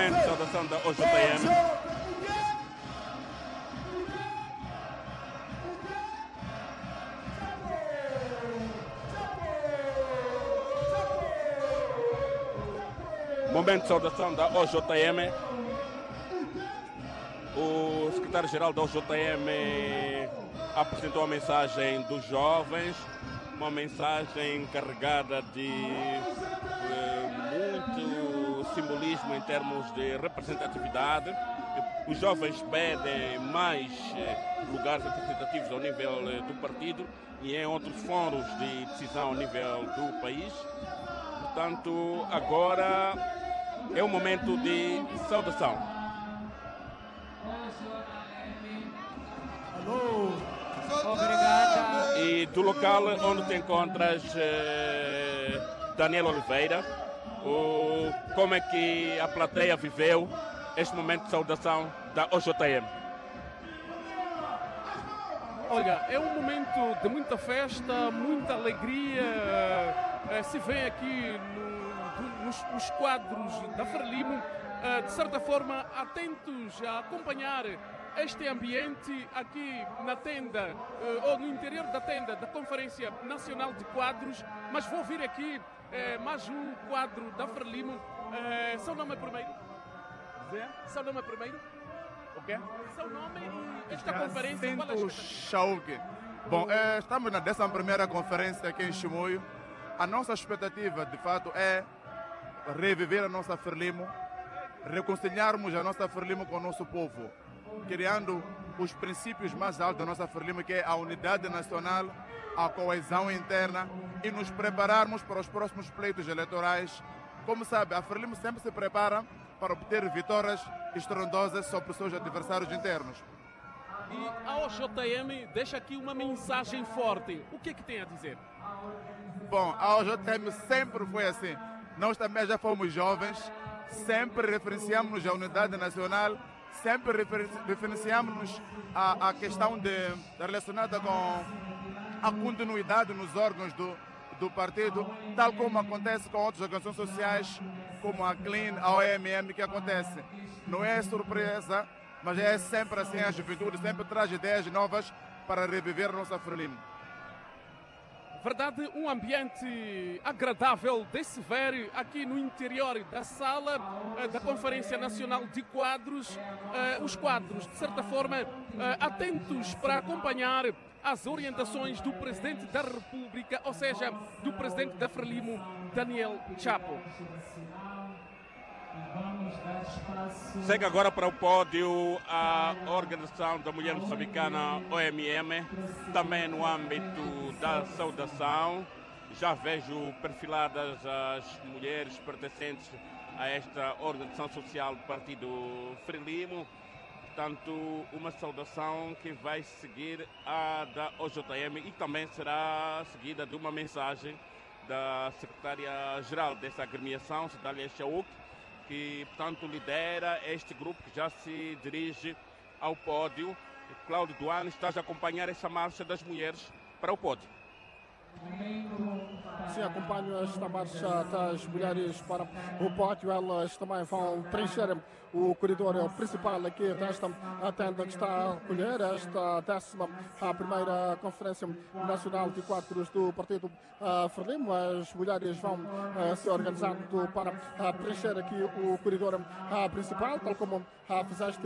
momento de saudação da OJM. Momento de saudação da OJM. O secretário-geral da OJM apresentou a mensagem dos jovens, uma mensagem carregada de muito simbolismo em termos de representatividade. Os jovens pedem mais lugares representativos ao nível do partido e em outros fóruns de decisão ao nível do país. Portanto, agora é o momento de saudação. Obrigada. E do local onde te encontras, Daniel Oliveira, como é que a plateia viveu este momento de saudação da OJM? Olha, é um momento de muita festa, muita alegria. Se vê aqui nos quadros da Frelimo, de certa forma, atentos a acompanhar este ambiente aqui na tenda, ou no interior da tenda da Conferência Nacional de Quadros, mas vou vir aqui mais um quadro da Frelimo. Seu nome é primeiro? Zé? Seu nome é primeiro? O quê? Seu nome e esta conferência, qual é a Jacinto Chauque. Bom, estamos na 11ª conferência aqui em Chimoio. A nossa expectativa, de fato, é reviver a nossa Frelimo, reconciliarmos a nossa Frelimo com o nosso povo, criando os princípios mais altos da nossa Frelimo, que é a unidade nacional, a coesão interna e nos prepararmos para os próximos pleitos eleitorais. Como sabe, a Frelimo sempre se prepara para obter vitórias estrondosas sobre os seus adversários internos. E a OJM deixa aqui uma mensagem forte. O que é que tem a dizer? Bom, a OJM sempre foi assim. Nós também já fomos jovens, sempre referenciamos-nos à unidade nacional, sempre referenciamos-nos à questão relacionada com a continuidade nos órgãos do partido, tal como acontece com outras organizações sociais, como a CLIN, a OMM, que acontece. Não é surpresa, mas é sempre assim, a juventude sempre traz ideias novas para reviver a nossa Frelimo. Verdade, um ambiente agradável de se ver aqui no interior da sala da Conferência Nacional de Quadros. Os quadros, de certa forma, atentos para acompanhar as orientações do Presidente da República, ou seja, do Presidente da Frelimo, Daniel Chapo. Segue agora para o pódio a Organização da Mulher Moçambicana, OMM, também no âmbito da saudação. Já vejo perfiladas as mulheres pertencentes a esta organização social do Partido Frelimo. Portanto, uma saudação que vai seguir a da OJM e também será seguida de uma mensagem da secretária-geral dessa agremiação, Cidália Chauque, que, portanto, lidera este grupo que já se dirige ao pódio. Cláudio Duane, estás a acompanhar essa marcha das mulheres para o pódio? Sim, acompanho esta marcha das mulheres para o pódio. Elas também vão preencher o corredor principal aqui desta tenda que está a acolher esta 11ª Conferência Nacional de Quadros do Partido Frelimo. As mulheres vão se organizando para preencher aqui o corredor principal, tal como fizeste